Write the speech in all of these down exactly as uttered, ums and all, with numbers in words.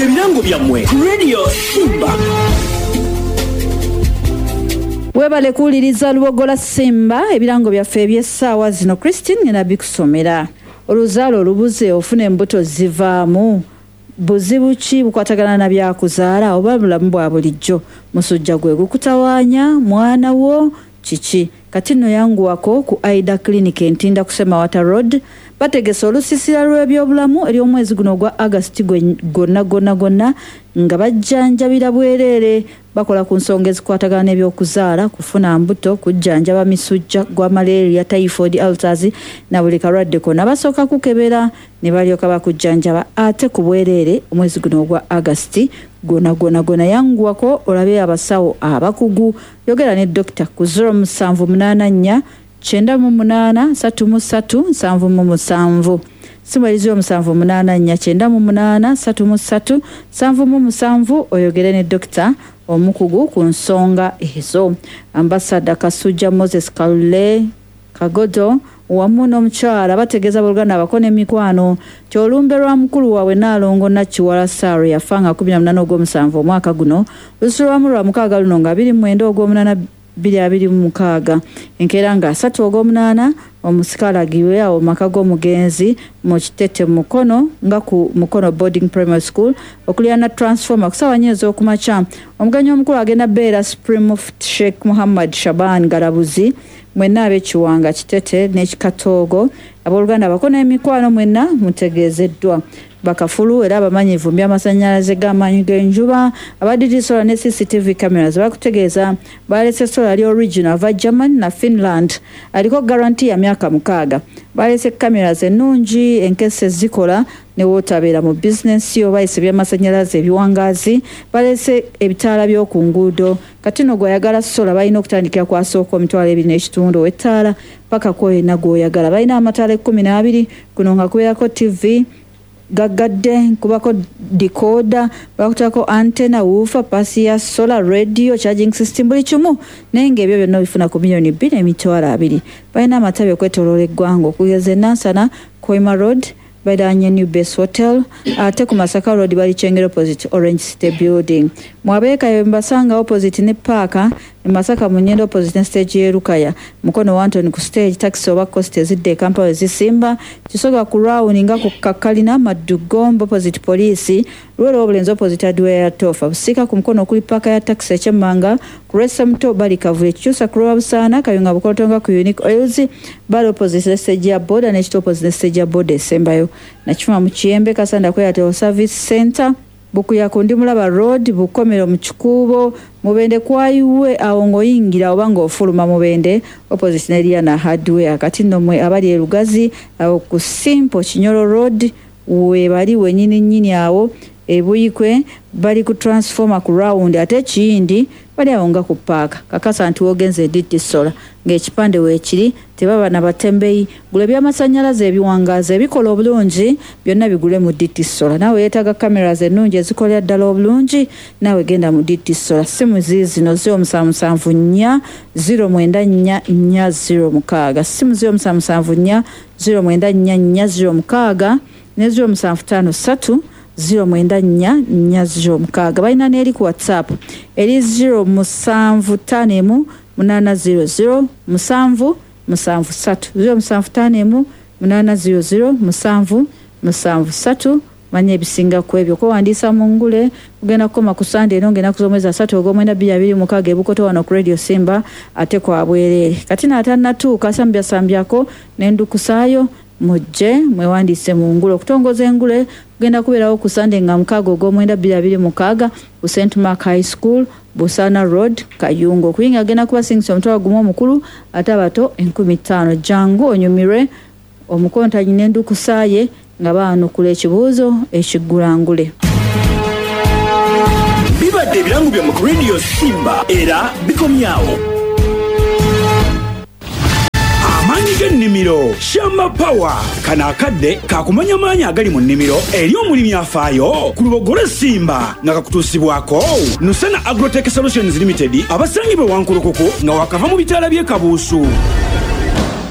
ebirango byammwe ku Radio Simba. Webale kuwuliriza Lubogola Simba ebirango byaffe eby'essaawa zino. Christine ngenda bikusomera. Oluzaalo olubuze ofuna embuto zivaamu. Buzibu ki bukwatagana na byakuzaala oba bulamu bwa bulijjo? Musujja gwe gukutawaanya mwana wo kiki? Kati nno yanguwako ku Aida Clinic Ntinda kusema Water Road bategese olusisira lw'ebyobulamu eri omwezi guno gwa August gonna gonna gonna nga bajjanjabira bwereere bakola ku nsonga ezikwatagana n'ebyokuzaala, kufuna mbuto, kujjanjaba misujja gwa malaria, typhoid, ulcers na buli kalwadde konna basooka kukebera ne balyoka bakujjanjaba ate ku bwereere omwezi guno gwa August gona gona gona. Yanguwako olabe abasawo abakugu. Yogera ne Doctor ku zero musanvu munana nnya kyenda mu munana satu mu satu nsanvu mu musanvu. Simbalizo musanvu munana nnya kyenda mu munana satu mu satu nsanvu mu musanvu. Oyogere ne Doctor omukugu ku nsonga ezo. Ambassador Kasujja Moses Kalule Kagodo wamu n'omukyala bategeeza Buluganda abakone emikwano kyolumbe lwa mukulu waabwe Naalongo Nakiwala Sarah yafanga kumi na munana ogw'omusanvu omwaka guno. Olususu lwamu lwa mukaaga luno nga abiri mu mwenda ogw'omunana bbiri abiri mu mukaaga. Enkeera nga asatu ogw'omunaana omusikalagiwe awo maka g'omugenzi mu Kitete Mukono nga ku Mukono Boarding Primary School okulya na transformer kusawa nnya ez'okumakya. Omugenyi omukulu agenda beera Supreme Mufti Sheikh Muhammad Shaban Galabuzi. Mwenna ab'ekiwanga Kitete n'ekikatoogo abooluganda abakona emikwano mwenna mutegeezeddwa. Bakafulu era abamanyivu by'amasannyalaze g'amaanyi g'enjuba abadidi solar ne C C T V cameras bakutegeeza balese solar ali original va German na Finland aliko guarantee ya myaka mukaaga. Balese cameras ennungi enkese zikola ne wotabeera mu business yo bayise by'amasannyalaze ebiwangazi. Balese ebitaala by'oku nguudo. Kati no gwayagala solar balina okutandikira ku asooka emitwalo ebiri n'ekitundu ow'ettaala paka kwena gw'oyagala. Balina amataala ekkumi n'abiri kuno nga kubeerako T V gagadde, kubako decoder, bakutako antenna, woofer, pasi ya solar, radio, charging system, buli kimu. Naye ng'ebyo byonna bifuna ku milioni bbiri emitwalo abiri. Balina amatabi okwetooloola eggwanga okugeza Nansana, Koima Road, Badanya New Base Hotel, ate ku Masaka Road bali Chengero opposite Orange City Building. Mwabeeka mbasanga opposite ne Parka, ne Masaka Munyendo opposite ne stage y'Erukaya. Mukono wa Anthony ku stage taxi oba coast ezidde Kampala ezisimba. Kisoga ku round nga ku Kakalina Madugombo opposite police. Lwelo obulenzi opposite Adware Tofa. Busika ku mukono kuli Parka ya taxi ekyemmanga. Ku Resa Muto bali Kavule Kyusa ku Lwabusana Kayunga Bukotonga ku Unique Oils. Bali opposite stage ya boda ne kito opposite stage ya boda esembayo. Nakifuma mu Kiyembe Kasanda Kweyateo Service Center. Bukuya ku Ndimulaba Road Bukomero mu Kikuubo Mubende kwayuwe awo ngoyingira oba ng'ofuluma Mubende opposite neria na Hardware. Kati nno mwe abali e Lugazi awo ku Simple Kinyolo Road we bali wenyini nyini awo ebuyikwe bali ku transformer ku round ate Kiyindi bali awo nga ku park. Kakasa nti wogenze diti sola ng'ekipande weekiri tebaba na batembeyi gule by'amasannyalaze ebiwangaza ebikola obulungi byonna bigule mu diti sola. Nawe yeetaga cameras ennungi ezikolera ddala obulungi nawe genda mu diti sola. Simu ziizino ziro musanvu musanvu nnya ziro mwenda nnya nnya ziro mukaaga. Simu ziro musanvu musanvu nnya ziro mwenda nnya nnya ziro mukaaga ne ziro musanvu ttaano ssatu ziro mwenda nnya nnya ziro mukaaga. Balina n'eri ku WhatsApp eri ziro musanvu ttaano emu munana ziro ziro musanvu musanvu ssatu ziro musanvu ttaano emu munana ziro ziro musanvu musanvu ssatu. Manya ebisinga ku ebyo ko wandiisa mu ngule kugenda kukoma ku Sunday eno ngenda kuzomwezi asatu ogw'omwenda bbiri abiri mukaaga ebukoto wano ku Radio Simba ate kwa bwereere. Kati n'atannatuuka sambyako n'endukusaayo mujje mwewandiise mu ngule okutongoza engule kugenda kubeerawo ku Sunday nga mukaaga ogw'omwenda bbiri abiri mukaaga ku Saint Mark High School Busana Road Kayungo. Okuyinga agenda kubasingisa omutwalo gumu omukulu ate abato enkumi ttaano. Jangu onyumirwe omukontanyi n'endukusaaye nga baanukula ekibuuzo ekiggulangule. Bibadde ebirango bya mu Radio Simba era bikomyawo. Amanyi g'ennimiro Shamba Power kana akadde kakumanya maanyi agali mu nnimiro eri omulimi afaayo ku Lubogola Simba nga kakutuusibwako Nusana Agrotech Solutions Limited abasangibwe Wankulukuku nga wakava mu bitaala by'e Kabuusu.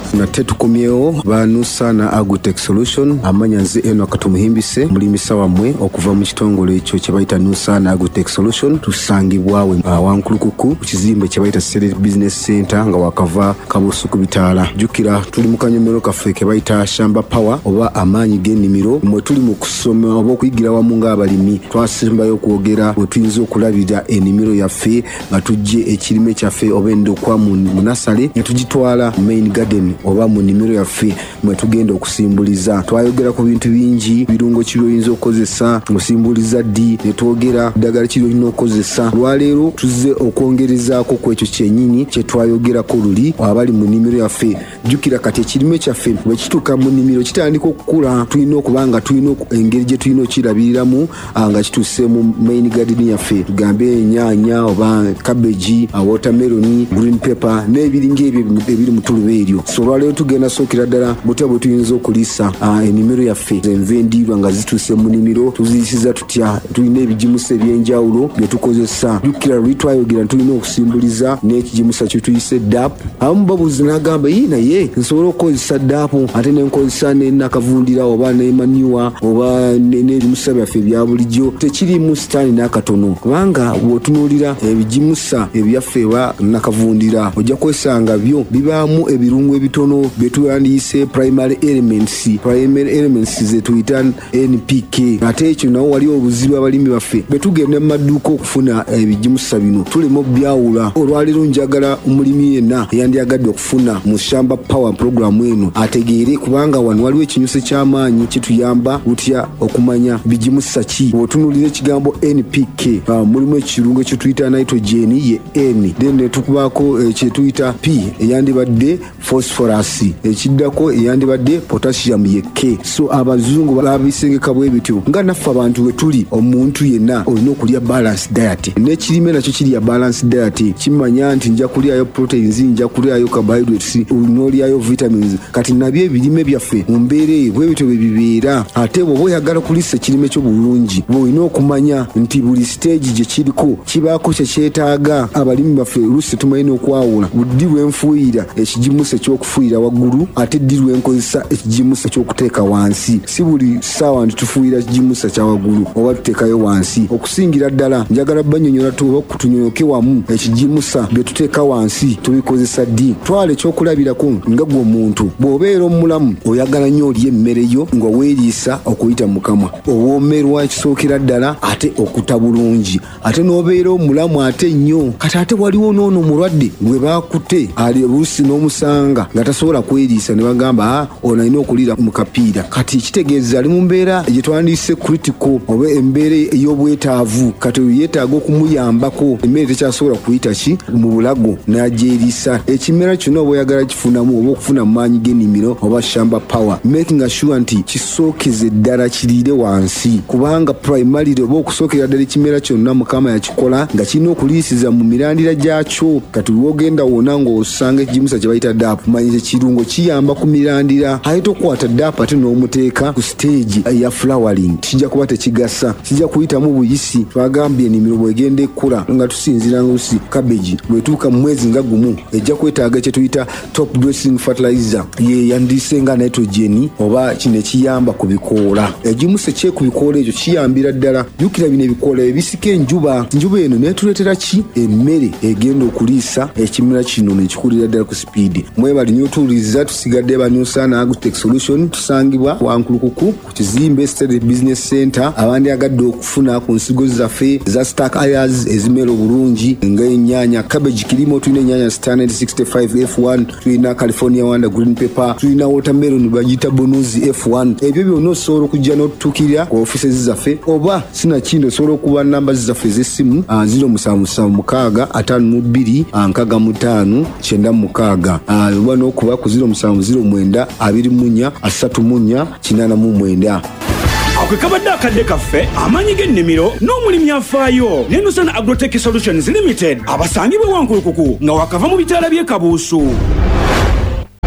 nate tukomyewo banusana Agrotech Solution amanyanze eno akatumuhimbise mulimisa wamwe okuva mu kitongole ekyo kye bayita Nusana Agrotech Solution tusangibwawe uh, wankulukuku ku kizimbe kye bayita State Business Center nga wakava Kabusu ku Bitaala. Jukira tuli mu kanyomero kaffe ke bayita Shamba Power oba amaanyi g'ennimiro mwe tuli mu kusoma oba okuyigira wamu ng'abalimi twasembayo okwogera bwe tuyinza okulabira ennimiro yaffe nga tujje ekirime kyaffe oba endokwa mu nasale ne tugitwala main garden oba mu nnimiro yaffe mwe tugenda okusimbuliza. Twayogera ku bintu bingi, birungo ki by'oyinza okukozesa musimbuliza ddi, ne twogera ddagala ki ly'olina okukozesa. Lwaleero tuzze okwongerezaako ku ekyo kyennyini kye twayogerako luli abali mu nnimiro yaffe. Jjukira kati ekirime kyaffe bwe kituuka mu nnimiro kitandika okukula, tulina okuba nga tulina engeri gye tulina okirabiriramu nga kituuse mu main garden yaffe, tugambe ennyaanya oba cabbage, watermelon, green pepper n'ebiringa ebyo ebiri mu tuluba eryo. So lwaleero tugenda sookera ddala butya bwe tuyinza okuliisa ennimiro yaffe enva endiirwa nga zituuse mu nnimiro tuziyisiza tutya. Tulina ebijimusa eby'enjawulo bye tukozesa. Jjukira luli twayogera tulina okusimbuliza n'ekijimusa kye tuyise D A P. Abamu babuuza n'agamba yi naye nsobola okukozesa D A P ate ne nkozesa ne nakavundira oba ne manure oba n'ebimusa byaffe ebya bulijjo. Tekirimu sitaani n'akatono, kubanga bw'otunuulira ebijimusa ebyaffe eba nakavundira ojja kwesanga byo bibaamu ebirungo ebitono bye tuyandiyise primary elements. Primary elements ze tuyita N P K. Ate ekyo nawo wali obuzibu abalimi baffe bwe tugenda mu maduuka okufuna ebijimusa bino tulema obyawula. Olwaleero njagala omulimi yenna eyandiyagadde okufuna mu Shamba Power program eno ategeere, kubanga wano waliwo ekinyuso ky'amaanyi kituyamba butya okumanya bijimusa ki. Bw'otunuulira ekigambo N P K uh, mulimu ekirungo kye tuyita nitrogen ye N, then ne tukubaako eh, kye tuyita P eyandibadde phosphorus, ekiddako eyandibadde potassium ye K. So abazungu balabisengeka bwe bityo nga naffe abantu we tuli, omuntu yenna olina okulya balance diet. N'ekirime nakyo kirya balance diet, kimanya nti nja kulyayo proteins, nja kulyayo carbohydrates, n'olyayo vitamins. Kati nabyo ebirime byaffe mu mbeera eyo bwe bityo bwe bibeera. Ate bw'oba oyagala kulisa ekirime kyo bulungi bw'olina okumanya nti buli stage gye kiriko kibaako kye kyetaaga. Abalimi baffe oluusi tumanyi n'okwawula buddi lwenfuuyira ekijimusa ekyokufuuyira waggulu ate ddi lwenkozesa ekijimusa ekyokuteeka wansi. Si buli ssaawa nti tufuuyira ekijimusa kya waggulu oba tuteekayo wansi. Okusingira ddala njagala banyonyola tu oba kutunyonyoke wamu ekijimusa bye tuteeka wansi tubikozesa ddi. Twala ekyokulabirako nga gwe omuntu bw'obeera omulamu oyagala nnyo olya emmere yo nga weeriisa okuyita mu kamwa, owoomerwa ekisookera ddala ate okuta bulungi. Ate n'obeera omulamu ate nnyo. Kati ate waliwo n'ono omulwadde gwe baakute ali oluusi n'omusanga nga tasobola kweriisa ne bagamba ono alina okuliira mu kapiira. Kati kitegeeza ali mu mbeera gye twandiyise critical oba embeera ey'obwetaavu. Kati yeetaaga okumuyambako emmere tekyasobola kuyita ki mu bulago n'agyeriisa. Ekimera kyonna oba oyagala kifunamu oba okufuna mu maanyi g'ennimiro oba Shamba Power, making sure nti kisookeze ddala kiriire wansi, kubanga primarily oba okusookera ddala ekimera kyonna Mukama yakikola nga kirina okuliisiza mu mirandira gyakyo. Kati wogenda wonna ng'osanga ekijimusa kye bayita D A P, manyi ekirungo kiyamba ku mirandira. Ate tokwata D A P ate n'omuteeka ku stage ya flowering, kijja kuba tekigasa, kijja kuyitamu buyisi. Twagambye ennimiro bw'egenda ekkula nga tusinzira ng'olusi cabbage bw'etuuka mu mwezi nga gumu ejja kwetaaga kye tuyita top dressing fertilizer ye yandiyise nga nitrogen oba kino ekiyamba ku bikoola. Ekijimusa kye ku bikoola ekyo kiyambira ddala. Jjukira bino ebikoola ebisika enjuba, enjuba eno neetuleetera ki emmere egenda okuliisa ekimera kino nekikulira ddala ku sipiidi. Mwebali nnyo otuwuliriza, tusigadde ba Nusana Agrotech Solution, tusangibwa Wankulukuku ku kizimbe State Business Center. Abandyagadde okufuna ku nsigo zaffe za stack areas ezimera obulungi ng'ennyaanya cabbage kirimo, tulina ennyaanya standard sixty-five F one, tulina California Wonder green pepper, tulina watermelon bagiyita bonuzi F one. Ebyo byonna osobola okujja n'otutuukirira ku offices zaffe oba sinakindo osobola okuba namba zaffe ez'essimu zero musanvu musanvu mukaaga ataano mu bbiri nkaaga mu ttaano kyenda mukaaga, oba n'okuba ku zero musanvu zero mwenda abiri mu nnya asatu mu nnya kinaana mu mwenda. Akwe kabadde akadde kaffe amaanyi g'ennimiro n'omulimi afaayo ne Nusana Agrotech Solutions Limited abasangibwe Wankulukuku nga wakava mu bitaala by'e Kabuusu.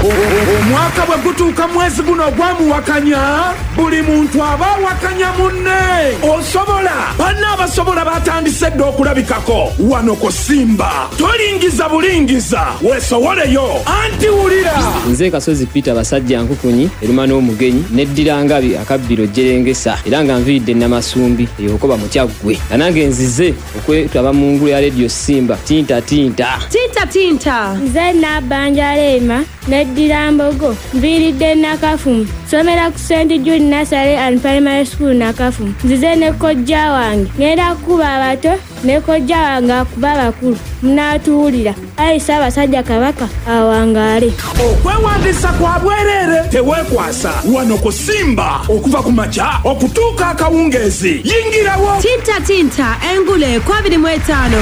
omwaka bwe gutuuka mwezi guno gwamuwakanya buli muntu aba awakanya munne. Osobola banna abasobola batandise dda okulabikako wano ku Simba. Tolingiza bulingiza weesowoleyo anti wulira. Nze Kasozi Peter basajja nkukunyi eruma n'omugenyi neddira ngabi akabbiro jerengesa era nga nviidde Namasumbi eyokoba mutyaggwe nanange nzize okwetaba mu ngulu ya Radio Simba tinta tinta tinta tinta. Nze Nabanja Lema neddira Mbogo nviiridde Nakafumu somera ku Saint Jude Nursery and Primary School Nakafumu. Nzize ne kojja wange ngenda kuba abato ne kojja wange akuba abakulu munaatuwulira ayisa abasajja Kabaka awangaale. Okwewandiisa kwa bwereere teweekwasa wano ku Simba okuva ku makya okutuuka akawungeezi. Yingirawo tinta tinta engule kwa abiri mu etaano.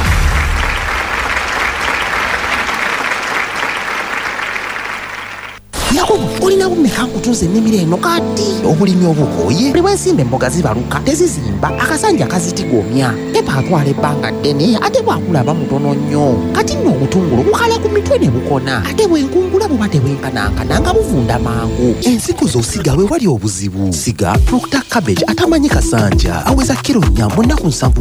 Yakobo olina bumeka nkutuuza ennimiro eno kati obulimi obukooye buli bwensimba emboga zibaluka tezizimba akasanja kazitigomya pepa atwala ebbanga ddene ate bwakulaba mutono nnyo kati nno obutungulu bukala ku mitwe ne bukona ate bwenkungula buba tebwenkanankana nga buvunda mangu. Ensigo z'osiga we wali obuzibu siga Proctor Cabbage atamanyi kasanja aweza kiro nnya mu nnaku nsanvu